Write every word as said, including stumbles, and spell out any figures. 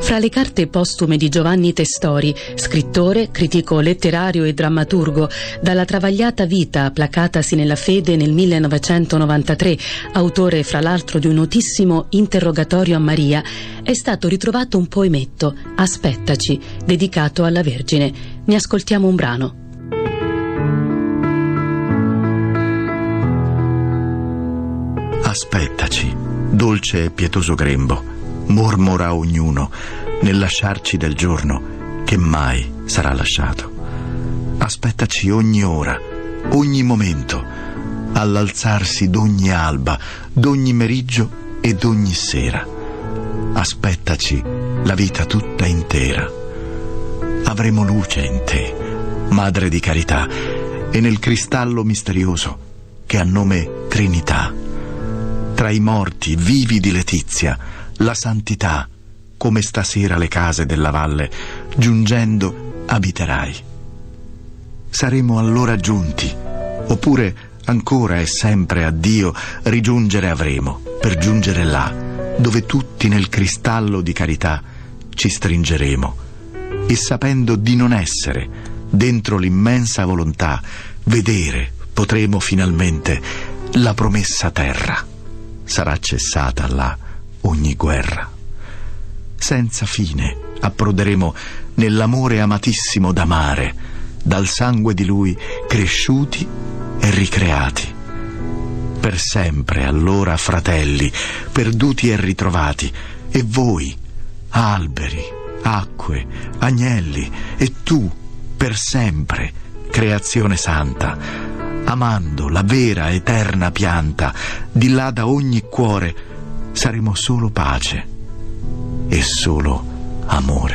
Fra le carte postume di Giovanni Testori, scrittore, critico letterario e drammaturgo, dalla travagliata vita placatasi nella fede nel millenovecentonovantatré, autore fra l'altro di un notissimo Interrogatorio a Maria, è stato ritrovato un poemetto, Aspettaci, dedicato alla Vergine. Ne ascoltiamo un brano. Aspettaci, dolce e pietoso grembo, mormora ognuno nel lasciarci del giorno che mai sarà lasciato. Aspettaci ogni ora, ogni momento, all'alzarsi d'ogni alba, d'ogni meriggio e d'ogni sera. Aspettaci la vita tutta intera. Avremo luce in te, Madre di carità, e nel cristallo misterioso che ha nome Trinità. Tra i morti vivi di letizia, la santità, come stasera le case della valle, giungendo abiterai. Saremo allora giunti, oppure ancora e sempre a Dio rigiungere avremo, per giungere là, dove tutti nel cristallo di carità ci stringeremo, e sapendo di non essere dentro l'immensa volontà, vedere potremo finalmente la promessa terra. Sarà cessata là ogni guerra. Senza fine approderemo nell'amore amatissimo d'amare, dal sangue di Lui cresciuti e ricreati. Per sempre allora, fratelli, perduti e ritrovati, e voi, alberi, acque, agnelli, e tu, per sempre, creazione santa, amando la vera eterna pianta, di là da ogni cuore saremo solo pace e solo amore.